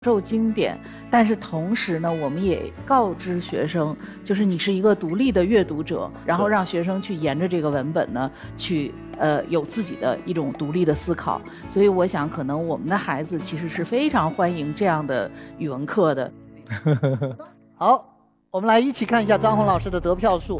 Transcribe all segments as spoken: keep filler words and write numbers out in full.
受经典，但是同时呢，我们也告知学生，就是你是一个独立的阅读者，然后让学生去沿着这个文本呢，去呃有自己的一种独立的思考。所以我想，可能我们的孩子其实是非常欢迎这样的语文课的。 好，我们来一起看一下张红老师的得票数。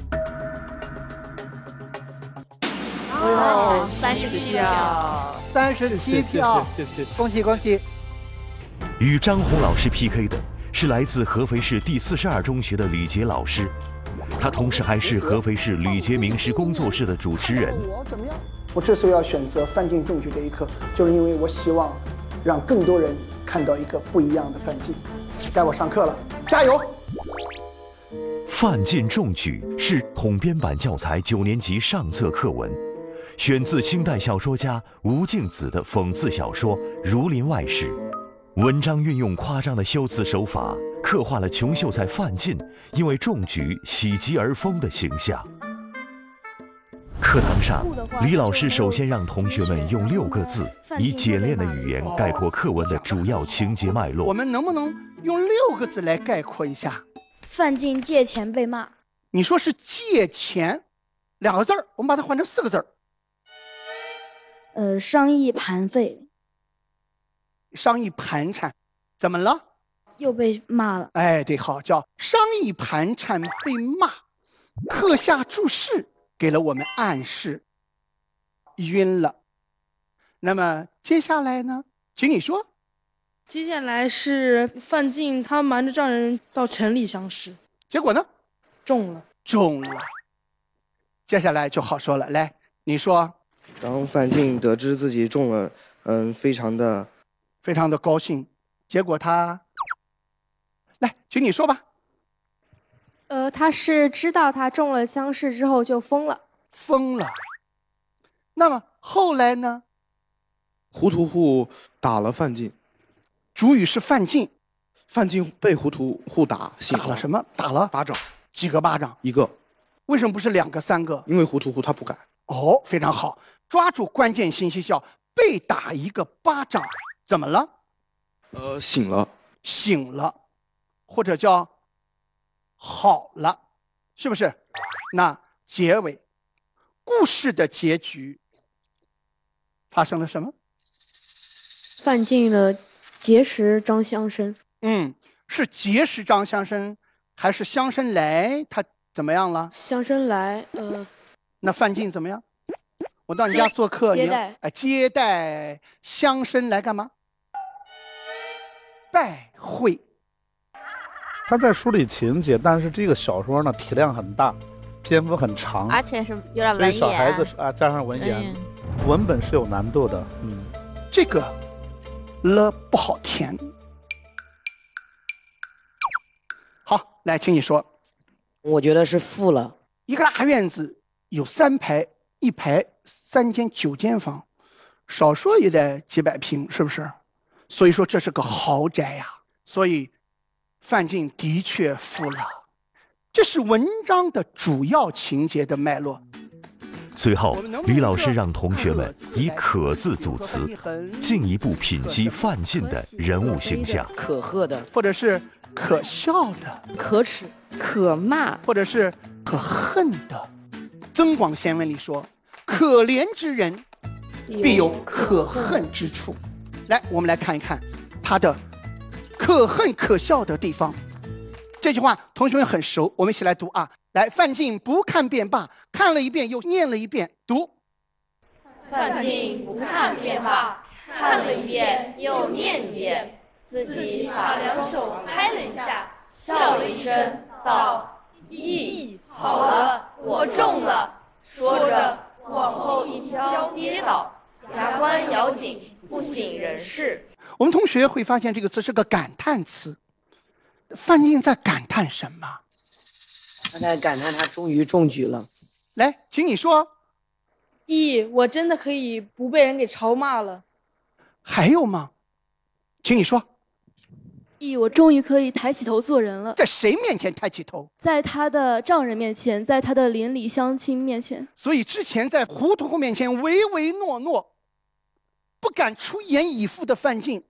哦，三十七票， 三十七票， 谢谢谢谢， 恭喜恭喜！ 与张红老师 P K 的是来自合肥市第四十二中学的吕杰老师，他同时还是合肥市吕杰名师工作室的主持人。 我怎么样？我之所以要选择范进中举这一课，就是因为我希望让更多人看到一个不一样的范进。该我上课了，加油！ 范进中举是统编版教材九年级上册课文，选自清代小说家吴敬梓的讽刺小说《儒林外史》。文章运用夸张的修辞手法，刻画了穷秀才范进因为中举喜极而疯的形象。课堂上，李老师首先让同学们用六个字，以简练的语言概括课文的主要情节脉络。 我们能不能用六个字来概括一下？ 范进借钱被骂。 你说是借钱，两个字儿，我们把它换成四个字儿。 呃，商议盘费。 商议盘缠，怎么了？ 又被骂了。 哎，对，好，叫商议盘缠被骂。课下注释给了我们暗示，晕了。那么接下来呢？请你说。 接下来是范进他瞒着丈人到城里相识， 结果呢？ 中了。 中了。接下来就好说了，来，你说。 当范进得知自己中了，嗯，非常的。 非常的高兴，结果他，来，请你说吧。 呃，他是知道他中了乡试之后就疯了。 疯了。那么后来呢？ 胡屠户打了范进， 主语是范进， 范进被胡屠户打， 打了什么？打了巴掌， 几个巴掌？ 一个。 为什么不是两个、三个？ 因为胡屠户他不敢。 哦，非常好，抓住关键信息，叫被打一个巴掌。怎么了？ 呃，醒了， 醒了，或者叫好了，是不是？那结尾，故事的结局发生了什么？ 范进了结识张乡生。 嗯，是结识张乡生，还是乡生来？他怎么样了？ 乡生来，呃， 那范进怎么样？我到你家做客， 接待， 哎，接待乡生来干嘛？拜会。 他在梳理情节，但是这个小说呢体量很大，篇幅很长， 而且是有点文言， 所以小孩子啊加上文言，嗯、文本是有难度的。嗯， 这个了不好填。好，来，请你说。 我觉得是负了。 一个大院子有三排，一排三间九间房，少说也得几百平，是不是？所以说这是个豪宅呀，所以范进的确富了。这是文章的主要情节的脉络。 随后，李老师让同学们以可字组词，进一步品析范进的人物形象。 可贺的， 或者是可笑的， 可耻、可骂， 或者是可恨的。增广贤文里说：“可怜之人，必有可恨之处。”来，我们来看一看他的可恨可笑的地方。这句话同学们很熟，我们一起来读啊！来，范进不看便罢，看了一遍又念了一遍，读。 范进不看便罢，看了一遍又念一遍，自己把两手拍了一下，笑了一声，道：“咦，好了，我中了。”说着往后一跤跌倒，牙关咬紧，不省人事。 我们同学会发现这个词是个感叹词。范进在感叹什么？ 他在感叹他终于中举了。 来，请你说。 咦，我真的可以不被人给嘲骂了。 还有吗？请你说。 咦，我终于可以抬起头做人了。 在谁面前抬起头？ 在他的丈人面前，在他的邻里乡亲面前。 所以之前在胡屠户面前唯唯诺诺，不敢出言以赴的范进，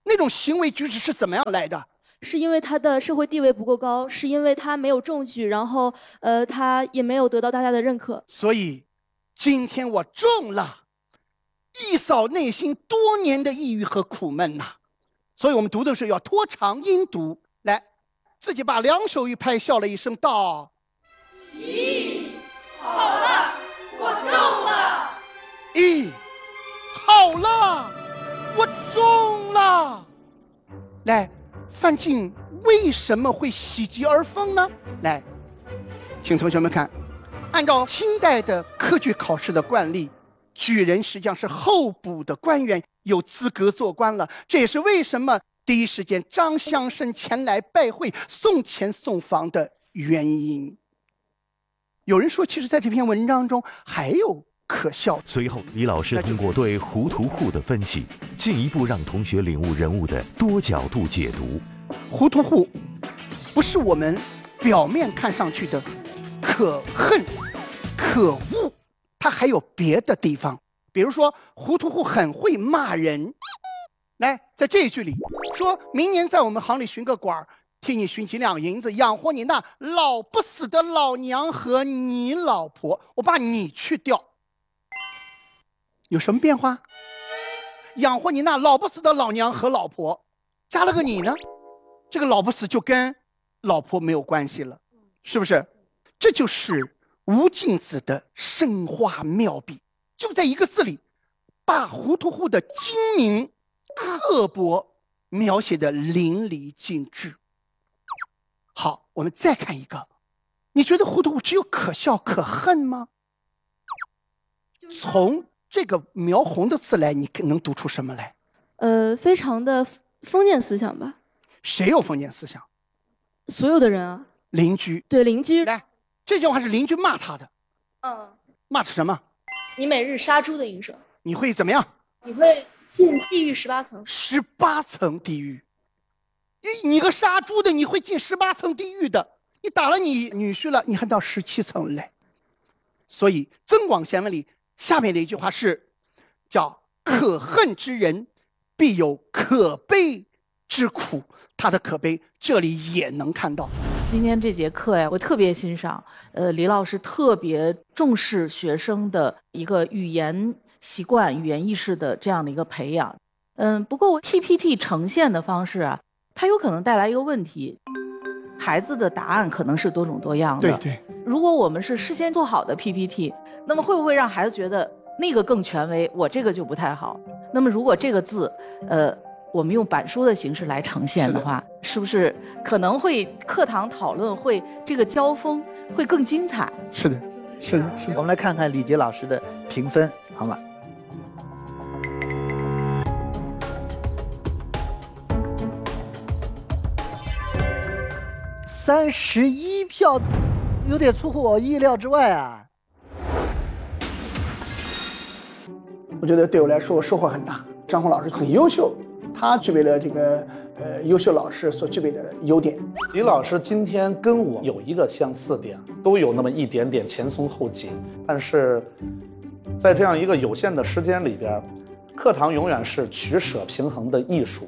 那种行为举止是怎么样来的？ 是因为他的社会地位不够高，是因为他没有中举，然后呃，他也没有得到大家的认可。 所以，今天我中了，一扫内心多年的抑郁和苦闷呐、啊。所以我们读的时候要拖长音读，来，自己把两手一拍，笑了一声道：“ 咦，好了，我中了！ 咦，好了，我中了！”来。范进为什么会喜极而疯呢？来，请同学们看，按照清代的科举考试的惯例，举人实际上是候补的官员，有资格做官了。这也是为什么第一时间张乡绅前来拜会、送钱送房的原因。有人说，其实在这篇文章中还有可笑。 随后，李老师通过对糊涂户的分析，进一步让同学领悟人物的多角度解读。 糊涂户不是我们表面看上去的可恨、可恶，它还有别的地方。比如说，糊涂户很会骂人。来，在这一句里说，明年在我们行里寻个馆儿，替你寻几两银子，养活你那老不死的老娘和你老婆。我把你去掉，有什么变化？养活你那老不死的老娘和老婆，加了个你呢，这个老不死就跟老婆没有关系了，是不是？这就是吴敬梓的生花妙笔，就在一个字里，把糊涂户的精明刻薄描写的淋漓尽致。好，我们再看一个，你觉得糊涂户只有可笑可恨吗？从这个描红的字来，你能读出什么来？ 呃，非常的封建思想吧。 谁有封建思想？ 所有的人啊。 邻居。 对，邻居。 来，这句话是邻居骂他的。 嗯。 骂他什么？ 你每日杀猪的营生。 你会怎么样？ 你会进地狱十八层。 十八层地狱。你个杀猪的，你会进十八层地狱的。你打了你女婿了，你还到十七层来。所以《增广贤文》里下面的一句话是，叫“可恨之人，必有可悲之苦”。他的可悲，这里也能看到。 今天这节课呀，我特别欣赏，呃，李老师特别重视学生的一个语言习惯、语言意识的这样的一个培养。嗯，不过 P P T 呈现的方式啊，它有可能带来一个问题，孩子的答案可能是多种多样的。 对对。 如果我们是事先做好的 P P T， 那么会不会让孩子觉得那个更权威，我这个就不太好？那么如果这个字，呃，我们用板书的形式来呈现的话，是不是可能会课堂讨论会这个交锋会更精彩？ 是的，是的，是的。 我们来看看李杰老师的评分，好吗？三十一票，有点出乎我意料之外啊！ 我觉得对我来说收获很大。张红老师很优秀，他具备了这个呃优秀老师所具备的优点。 李老师今天跟我有一个相似点，都有那么一点点前松后紧，但是在这样一个有限的时间里边，课堂永远是取舍平衡的艺术。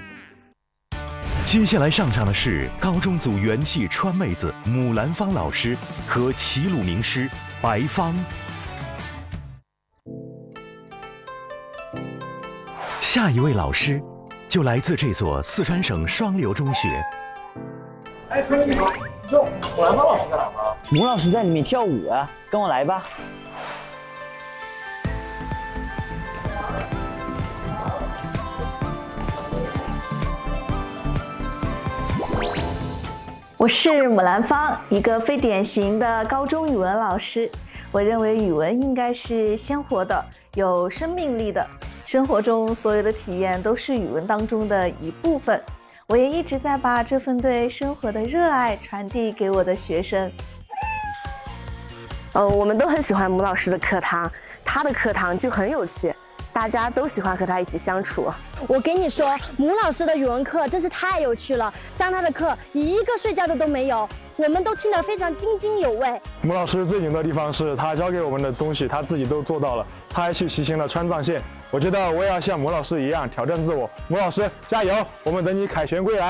接下来上场的是高中组元气川妹子母兰芳老师和齐鲁名师白芳。下一位老师就来自这所四川省双流中学。 哎，同学你好，就母兰芳老师在哪吗？ 母老师在里面跳舞啊，跟我来吧。 我是母兰芳，一个非典型的高中语文老师。我认为语文应该是鲜活的，有生命力的。生活中所有的体验都是语文当中的一部分。我也一直在把这份对生活的热爱传递给我的学生。 呃，我们都很喜欢母老师的课堂，他的课堂就很有趣。大家都喜欢和他一起相处。 我跟你说，母老师的语文课真是太有趣了，上他的课一个睡觉的都没有，我们都听得非常津津有味。 母老师最牛的地方是他教给我们的东西他自己都做到了，他还去骑行了川藏线， 我觉得我也要像母老师一样挑战自我。母老师加油，我们等你凯旋归来。